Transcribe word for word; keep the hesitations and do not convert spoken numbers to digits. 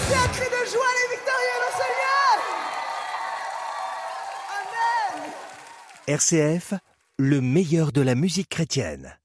poussez un cri de joie les victorieux le Seigneur. Amen. R C F, le meilleur de la musique chrétienne.